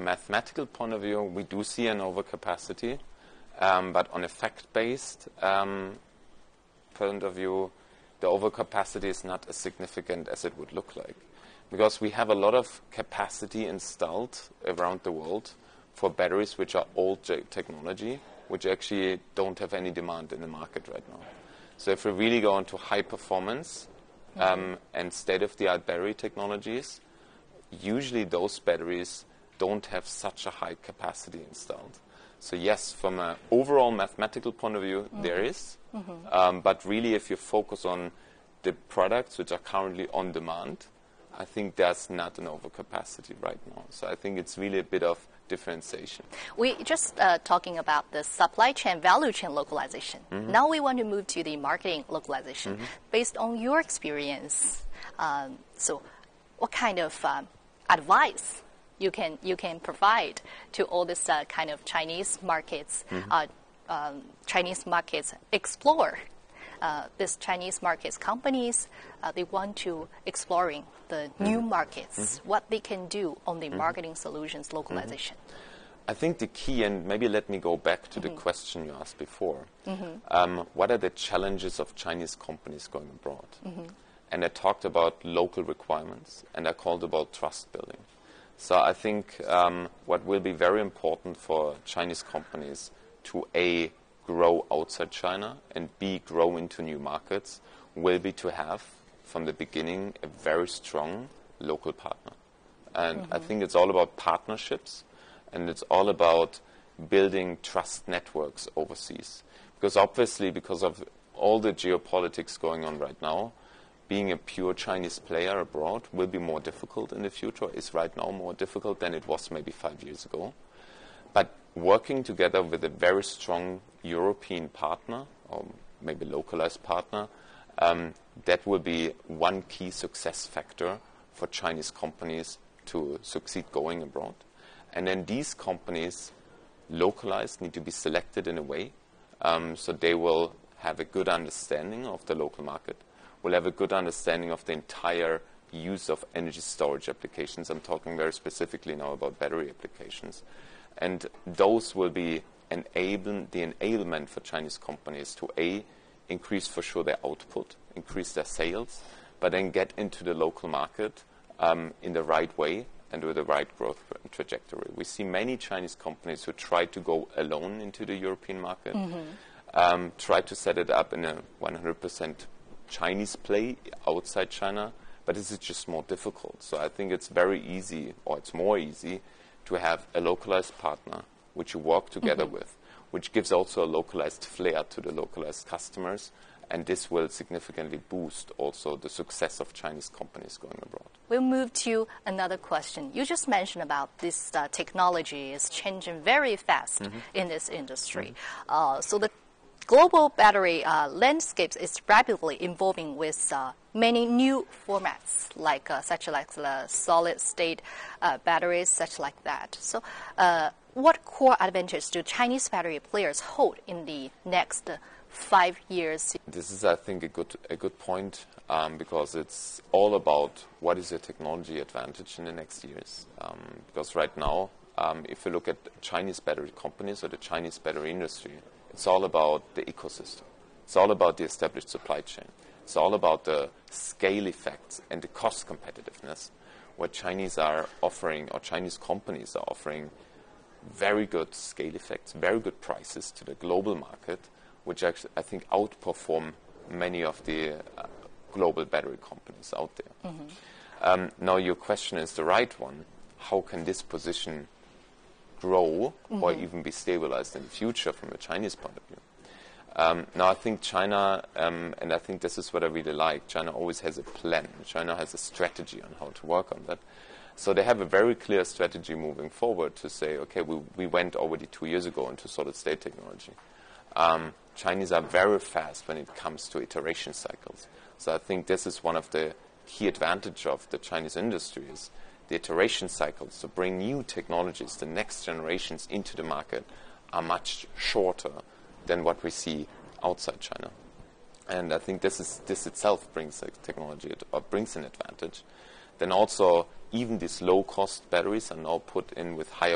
mathematical point of view, we do see an overcapacity, but on a fact-based point of view, the overcapacity is not as significant as it would look like, because we have a lot of capacity installed around the world for batteries which are old technology, which actually don't have any demand in the market right now. So if we really go into high performance and state-of-the-art battery technologies, usually those batteries don't have such a high capacity installed. So yes, from an overall mathematical point of view, there is. But really, if you focus on the products which are currently on demand, I think there's not an overcapacity right now. So I think it's really a bit of differentiation. We just talking about the supply chain, value chain localization. Now we want to move to the marketing localization. Based on your experience, so what kind of advice you can provide to all this kind of Chinese markets? Chinese markets explore this Chinese markets companies. They want to exploring the new markets. What they can do on the marketing solutions localization. I think the key, and maybe let me go back to the question you asked before. What are the challenges of Chinese companies going abroad? And I talked about local requirements, and I called about trust building. So I think what will be very important for Chinese companies to A, grow outside China, and B, grow into new markets, will be to have, from the beginning, a very strong local partner. And I think it's all about partnerships, and it's all about building trust networks overseas. Because obviously, because of all the geopolitics going on right now, being a pure Chinese player abroad will be more difficult in the future, is right now more difficult than it was maybe 5 years ago. But working together with a very strong European partner, or maybe localized partner, that will be one key success factor for Chinese companies to succeed going abroad. And then these companies, localized, need to be selected in a way so they will have a good understanding of the local market, will have a good understanding of the entire use of energy storage applications. I'm talking very specifically now about battery applications. And those will be the enablement for Chinese companies to A, increase for sure their output, increase their sales, but then get into the local market in the right way and with the right growth trajectory. We see many Chinese companies who try to go alone into the European market, try to set it up in a 100% Chinese play outside China, but this is just more difficult. So I think it's very easy, or it's more easy, to have a localized partner which you work together with, which gives also a localized flair to the localized customers, and this will significantly boost also the success of Chinese companies going abroad. We'll move to another question. You just mentioned about this technology is changing very fast in this industry. So the global battery landscape is rapidly evolving with many new formats, like such like the solid-state batteries, such like that. So, what core advantage do Chinese battery players hold in the next 5 years? This is, I think, a good point because it's all about what is your technology advantage in the next years. Because right now, if you look at Chinese battery companies or the Chinese battery industry, it's all about the ecosystem. It's all about the established supply chain. It's all about the scale effects and the cost competitiveness. What Chinese are offering, or Chinese companies are offering, very good scale effects, very good prices to the global market, which actually, I think, outperform many of the global battery companies out there. Now, your question is the right one. How can this position grow or even be stabilized in the future from a Chinese point of view? Now, I think China, and I think this is what I really like, China always has a plan. China has a strategy on how to work on that. So they have a very clear strategy moving forward to say, okay, we went already 2 years ago into solid-state technology. Chinese are very fast when it comes to iteration cycles. So I think this is one of the key advantages of the Chinese industry is the iteration cycles to bring new technologies, the next generations into the market, are much shorter than what we see outside China. And I think this itself brings technology, or brings an advantage. Then also, even these low-cost batteries are now put in with higher